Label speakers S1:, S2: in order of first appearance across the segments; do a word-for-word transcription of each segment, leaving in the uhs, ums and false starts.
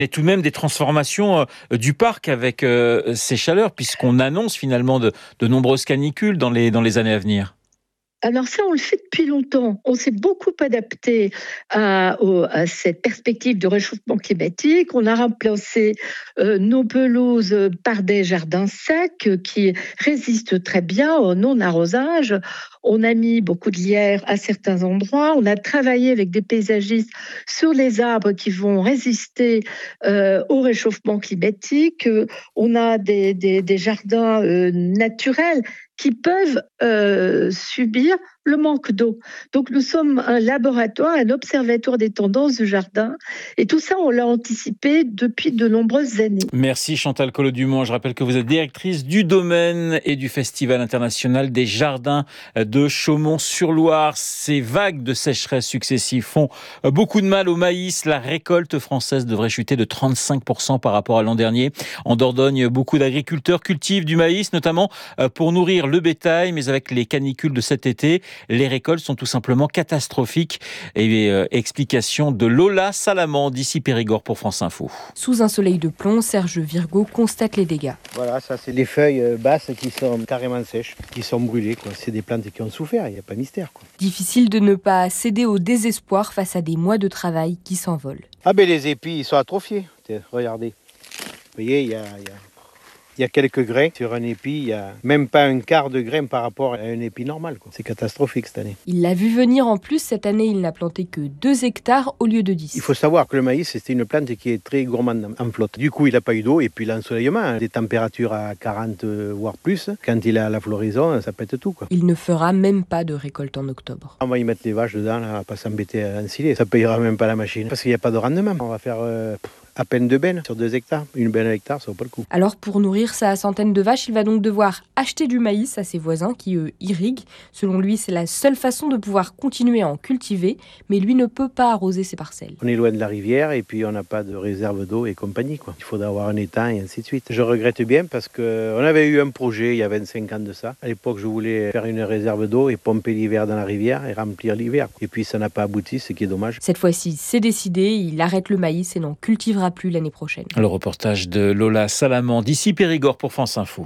S1: Et tout de même des transformations euh, du parc avec euh, ces chaleurs, puisqu'on annonce finalement de, de nombreuses canicules dans les, dans les années à venir.
S2: Alors ça, on le fait depuis longtemps. On s'est beaucoup adapté à, au- à cette perspective de réchauffement climatique. On a remplacé euh, nos pelouses par des jardins secs euh, qui résistent très bien au non-arrosage. On a mis beaucoup de lierre à certains endroits. On a travaillé avec des paysagistes sur les arbres qui vont résister euh, au réchauffement climatique. Euh, On a des, des- des jardins euh, naturels qui peuvent euh, subir le manque d'eau. Donc nous sommes un laboratoire, un observatoire des tendances du jardin. Et tout ça, on l'a anticipé depuis de nombreuses années.
S1: Merci Chantal Collot-Dumont. Je rappelle que vous êtes directrice du domaine et du Festival international des jardins de Chaumont-sur-Loire. Ces vagues de sécheresse successives font beaucoup de mal au maïs. La récolte française devrait chuter de trente-cinq pour cent par rapport à l'an dernier. En Dordogne, beaucoup d'agriculteurs cultivent du maïs, notamment pour nourrir le bétail. Mais avec les canicules de cet été, les récoltes sont tout simplement catastrophiques. Et euh, explication de Lola Salamand d'ici Périgord pour France Info.
S3: Sous un soleil de plomb, Serge Virgo constate les dégâts.
S4: Voilà, ça c'est des feuilles basses qui sont carrément sèches, qui sont brûlées, quoi. C'est des plantes qui ont souffert, il n'y a pas mystère, quoi.
S3: Difficile de ne pas céder au désespoir face à des mois de travail qui s'envolent.
S4: Ah ben les épis, ils sont atrophiés. Tiens, regardez. Vous voyez, il y a, il y a- il y a quelques grains. Sur un épi, il n'y a même pas un quart de grain par rapport à un épi normal, quoi. C'est catastrophique cette année.
S3: Il l'a vu venir en plus, cette année il n'a planté que deux hectares au lieu de dix.
S4: Il faut savoir que le maïs, c'est une plante qui est très gourmande en flotte. Du coup, il n'a pas eu d'eau et puis l'ensoleillement, hein, des températures à quarante euh, voire plus. Quand il est à la floraison, ça pète tout, quoi.
S3: Il ne fera même pas de récolte en octobre.
S4: On va y mettre les vaches dedans, là, on va pas s'embêter à ensiler. Ça payera même pas la machine parce qu'il n'y a pas de rendement. On va faire euh, à peine deux bennes sur deux hectares. Une benne à hectare, ça vaut pas le coup.
S3: Alors pour nourrir sa centaine de vaches, il va donc devoir acheter du maïs à ses voisins qui eux irriguent. Selon lui, c'est la seule façon de pouvoir continuer à en cultiver, mais lui ne peut pas arroser ses parcelles.
S4: On est loin de la rivière et puis on n'a pas de réserve d'eau et compagnie, quoi. Il faudra avoir un étang et ainsi de suite. Je regrette bien parce qu'on avait eu un projet il y a vingt-cinq ans de ça. À l'époque, je voulais faire une réserve d'eau et pomper l'hiver dans la rivière et remplir l'hiver. Et puis ça n'a pas abouti, ce qui est dommage.
S3: Cette fois-ci, c'est décidé, il arrête le maïs et n'en cultivera plus l'année prochaine.
S1: Le reportage de Lola Salamand d'ici Périgord pour France Info.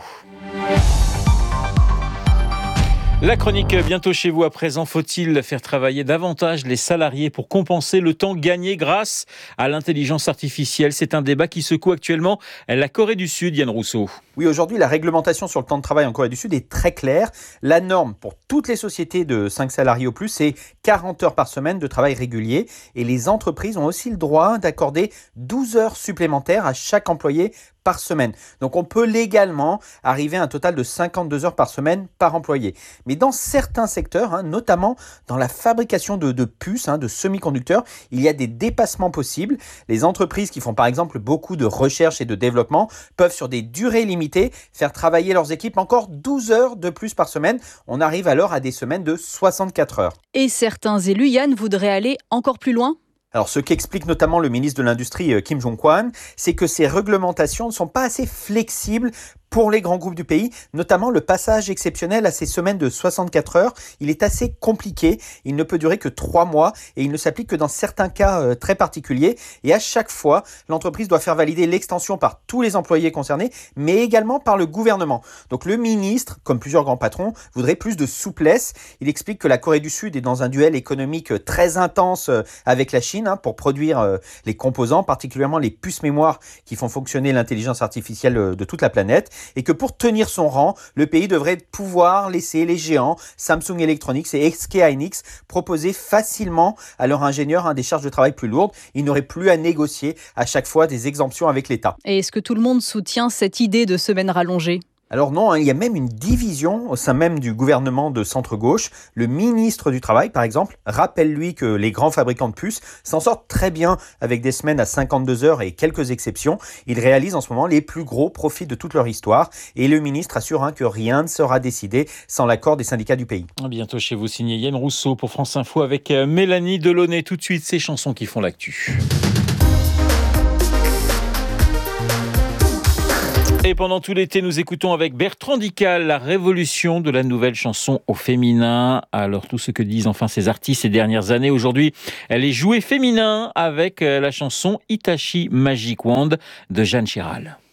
S1: La chronique bientôt chez vous. À présent, faut-il faire travailler davantage les salariés pour compenser le temps gagné grâce à l'intelligence artificielle? C'est un débat qui secoue actuellement la Corée du Sud, Yann Rousseau.
S5: Oui, aujourd'hui, la réglementation sur le temps de travail en Corée du Sud est très claire. La norme pour toutes les sociétés de cinq salariés au plus, c'est quarante heures par semaine de travail régulier. Et les entreprises ont aussi le droit d'accorder douze heures supplémentaires à chaque employé par semaine. Donc on peut légalement arriver à un total de cinquante-deux heures par semaine par employé. Mais dans certains secteurs, hein, notamment dans la fabrication de, de puces, hein, de semi-conducteurs, il y a des dépassements possibles. Les entreprises qui font par exemple beaucoup de recherche et de développement peuvent sur des durées limitées faire travailler leurs équipes encore douze heures de plus par semaine. On arrive alors à des semaines de soixante-quatre heures.
S6: Et certains élus, Yann, voudraient aller encore plus loin ?
S5: Alors, ce qu'explique notamment le ministre de l'Industrie, Kim Jong-kwon, c'est que ces réglementations ne sont pas assez flexibles pour les grands groupes du pays, notamment le passage exceptionnel à ces semaines de soixante-quatre heures. Il est assez compliqué, il ne peut durer que trois mois et il ne s'applique que dans certains cas euh, très particuliers. Et à chaque fois, l'entreprise doit faire valider l'extension par tous les employés concernés, mais également par le gouvernement. Donc le ministre, comme plusieurs grands patrons, voudrait plus de souplesse. Il explique que la Corée du Sud est dans un duel économique très intense avec la Chine hein, pour produire euh, les composants, particulièrement les puces mémoire qui font fonctionner l'intelligence artificielle de toute la planète. Et que pour tenir son rang, le pays devrait pouvoir laisser les géants Samsung Electronics et S K Hynix proposer facilement à leurs ingénieurs hein, des charges de travail plus lourdes. Ils n'auraient plus à négocier à chaque fois des exemptions avec l'État.
S6: Et est-ce que tout le monde soutient cette idée de semaine rallongée ?
S5: Alors non, hein, il y a même une division au sein même du gouvernement de centre-gauche. Le ministre du Travail, par exemple, rappelle lui que les grands fabricants de puces s'en sortent très bien avec des semaines à cinquante-deux heures et quelques exceptions. Ils réalisent en ce moment les plus gros profits de toute leur histoire. Et le ministre assure hein, que rien ne sera décidé sans l'accord des syndicats du pays.
S1: À bientôt chez vous, signé Yann Rousseau pour France Info avec Mélanie Delaunay. Tout de suite, ces chansons qui font l'actu. Et pendant tout l'été, nous écoutons avec Bertrand Dical la révolution de la nouvelle chanson au féminin. Alors tout ce que disent enfin ces artistes ces dernières années. Aujourd'hui, elle est jouée féminin avec la chanson Hitachi Magic Wand de Jeanne Chéral.